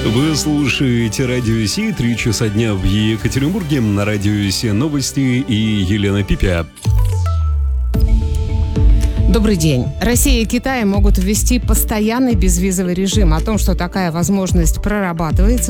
Вы слушаете Радио Си, 3 часа дня в Екатеринбурге. На Радио Си новости и Елена Пипя. Добрый день. Россия и Китай могут ввести постоянный безвизовый режим. О том, что такая возможность прорабатывается,